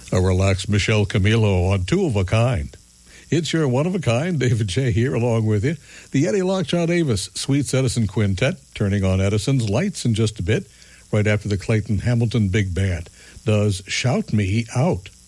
A relaxed Michelle Camilo on Two of a Kind. It's your one-of-a-kind, David J. here along with you. The Eddie Lockjaw Davis Sweets Edison Quintet, turning on Edison's lights in just a bit, right after the Clayton Hamilton Big Band does Shout Me Out.